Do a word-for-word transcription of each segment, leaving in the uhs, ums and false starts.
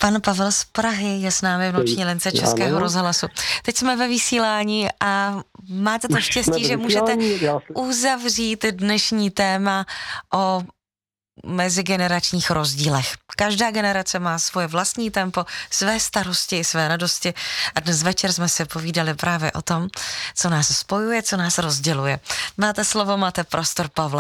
Pan Pavel z Prahy je s námi v noční lince Českého rozhlasu. Teď jsme ve vysílání a máte to štěstí, že můžete uzavřít dnešní téma o mezigeneračních rozdílech. Každá generace má svoje vlastní tempo, své starosti, své radosti a dnes večer jsme si povídali právě o tom, co nás spojuje, co nás rozděluje. Máte slovo, máte prostor, Pavle.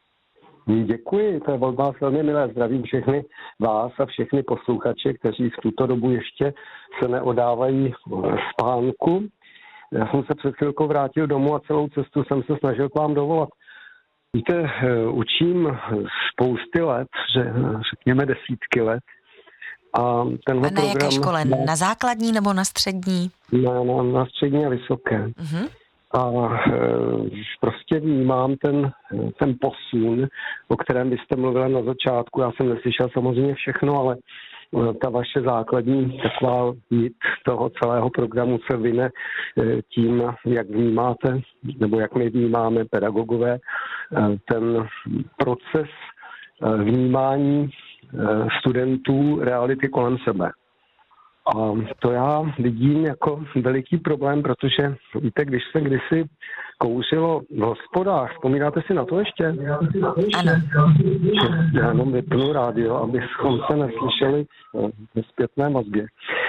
Děkuji, to je od vás velmi milé. Zdravím všechny vás a všechny posluchače, kteří v tuto dobu ještě se neodávají spánku. Já jsem se před chvilkou vrátil domů a celou cestu jsem se snažil k vám dovolat. Víte, učím spousty let, že řekněme desítky let. A, tenhle a na jaké škole? Na, na základní nebo na střední? Na, na, na střední a vysoké. Uh-huh. A e, prostě vnímám ten, ten posun, o kterém byste mluvila na začátku. Já jsem neslyšel samozřejmě všechno, ale ta vaše základní taková nit toho celého programu se vyne tím, jak vnímáte, nebo jak my vnímáme pedagogové, ten proces vnímání studentů reality kolem sebe. A to já vidím jako veliký problém, protože víte, když se kdysi kouřilo v hospodách, vzpomínáte si na to ještě? Ano. Já jenom vypnu rádio, abychom se neslyšeli ve zpětné vazbě.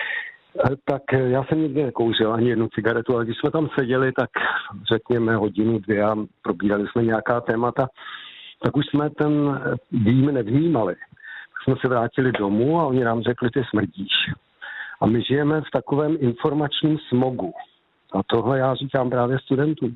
Tak já jsem nikdy nekouřil ani jednu cigaretu, ale když jsme tam seděli, tak řekněme hodinu, dvě a probírali jsme nějaká témata, tak už jsme ten dým nevnímali. Tak jsme se vrátili domů a oni nám řekli, ty smrdíš. A my žijeme v takovém informačním smogu. A tohle já říkám právě studentům.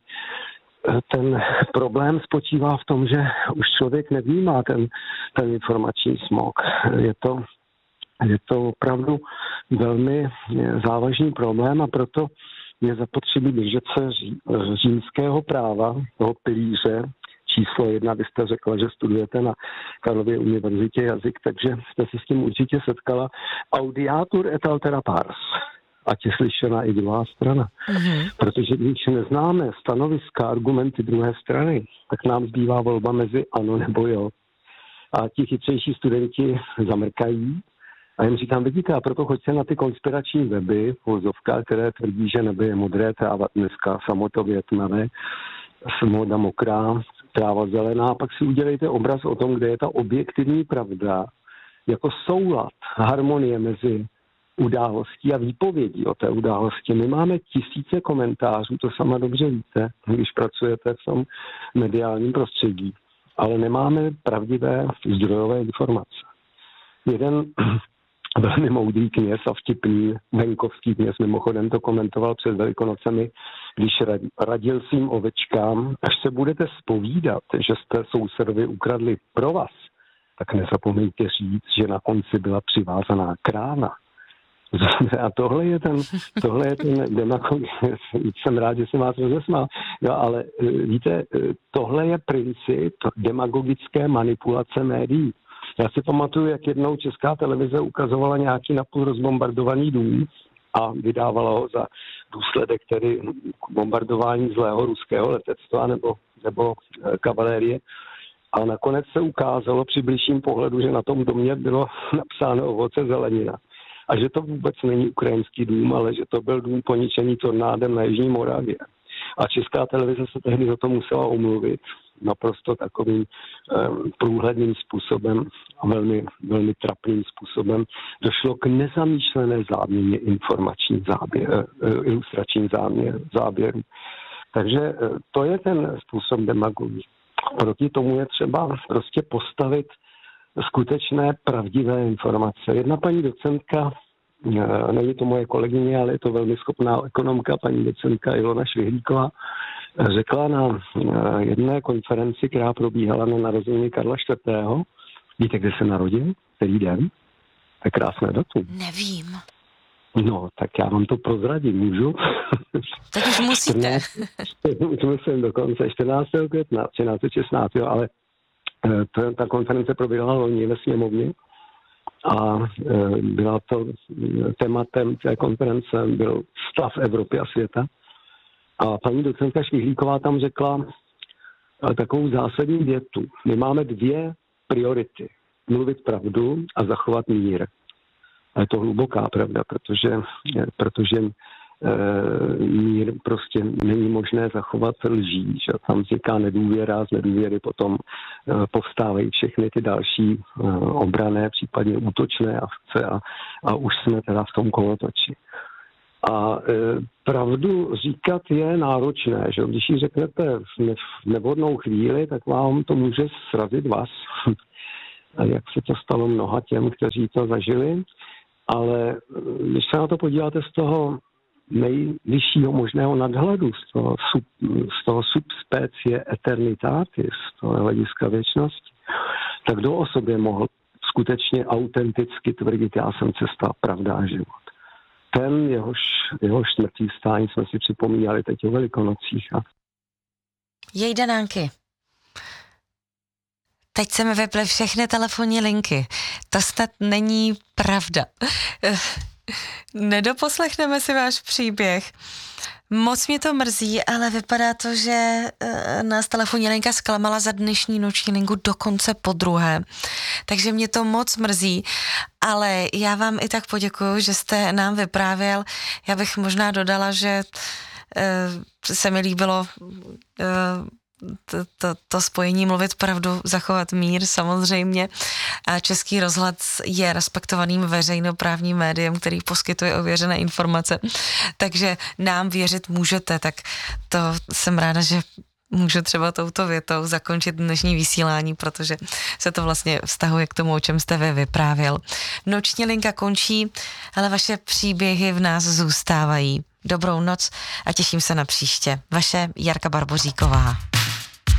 Ten problém spočívá v tom, že už člověk nevnímá ten, ten informační smog. Je to, je to opravdu velmi závažný problém a proto je zapotřebí držet se římského práva, toho pilíře, číslo jedna, vy jste řekla, že studujete na Karlově univerzitě jazyk, takže jste se s tím určitě setkala. Audiatur et altera pars. Ať je slyšena i druhá strana. Mm-hmm. Protože když neznáme stanoviska, argumenty druhé strany, tak nám zbývá volba mezi ano nebo jo. A ti chytřejší studenti zamrkají a jim říkám, vidíte, a proto choďte na ty konspirační weby, vozovka, které tvrdí, že nebe je modré, tráva dneska samotově tmavé, smoda mokrá, tráva zelená, a pak si udělejte obraz o tom, kde je ta objektivní pravda, jako soulad, harmonie mezi událostí a výpovědí o té události. My máme tisíce komentářů, to sama dobře víte, když pracujete v tom mediálním prostředí, ale nemáme pravdivé zdrojové informace. Jeden velmi moudrý kněz a vtipný venkovský kněz, mimochodem to komentoval před Velikonocemi, když radil svým ovečkám, až se budete zpovídat, že jste sousedovi ukradli provaz, tak nezapomeňte říct, že na konci byla přivázaná krána. A tohle je ten, tohle je ten demagog, jsem rád, že jsem vás rozesmál, jo, ale víte, tohle je princip demagogické manipulace médií. Já si pamatuju, jak jednou Česká televize ukazovala nějaký napůl rozbombardovaný dům a vydávala ho za důsledek tedy bombardování zlého ruského letectva nebo, nebo kavalérie. A nakonec se ukázalo při bližším pohledu, že na tom domě bylo napsáno ovoce zelenina. A že to vůbec není ukrajinský dům, ale že to byl dům poničený tornádem na Jižní Moravě. A Česká televize se tehdy za to musela omluvit naprosto takovým um, průhledným způsobem a velmi, velmi trapným způsobem. Došlo k nezamýšlené záměně informačních záběr, uh, ilustračních záměr, záběrů. Takže uh, to je ten způsob demagogie. Proti tomu je třeba prostě postavit skutečné pravdivé informace. Jedna paní docentka, není to moje kolegyně, ale je to velmi schopná ekonomka, paní docentka Ilona Švihlíková, řekla na jedné konferenci, která probíhala na narozeniny Karla čtvrtého. Víte, kde se narodil? Který den? To je krásné datum. Nevím. No, tak já vám to prozradím, můžu? Tak už musíte. Už musím dokonce čtrnáctého května třináct set šestnáct, jo, ale to, ta konference proběhla loni ve sněmovně a e, byla to tématem té konference byl stav Evropy a světa. A paní docentka Švihlíková tam řekla e, takovou zásadní větu. My máme dvě priority. Mluvit pravdu a zachovat mír. A je to hluboká pravda, protože, protože e, mír prostě není možné zachovat lží, že tam vzniká nedůvěra, z nedůvěry potom e, povstávají všechny ty další e, obrané, případně útočné akce a, a už jsme teda v tom kolotoči. A e, pravdu říkat je náročné, že když ji řeknete v, ne, v nevhodnou chvíli, tak vám to může srazit vás. A jak se to stalo mnoha těm, kteří to zažili. Ale když se na to podíváte z toho nejvyššího možného nadhledu, z toho, sub, z toho subspecie eternitatis, z toho hlediska věčnosti, tak kdo o sobě mohl skutečně autenticky tvrdit, já jsem cesta, pravda a život. Ten, jehož, jehož smrtí stání jsme si připomínali teď o Velikonocích. A... Jejda Nánky. Teď se mi vyply všechny telefonní linky. To snad není pravda. Nedoposlechneme si váš příběh. Moc mě to mrzí, ale vypadá to, že nás telefonní linka zklamala za dnešní noční linku dokonce po druhé. Takže mě to moc mrzí, ale já vám i tak poděkuju, že jste nám vyprávěl. Já bych možná dodala, že se mi líbilo To, to, to spojení mluvit pravdu, zachovat mír samozřejmě. A Český rozhlas je respektovaným veřejnoprávním médiem, který poskytuje ověřené informace. Takže nám věřit můžete, tak to jsem ráda, že můžu třeba touto větou zakončit dnešní vysílání, protože se to vlastně vztahuje k tomu, o čem jste vy vyprávěl. Noční linka končí, ale vaše příběhy v nás zůstávají. Dobrou noc a těším se na příště. Vaše Jarka Barboříková.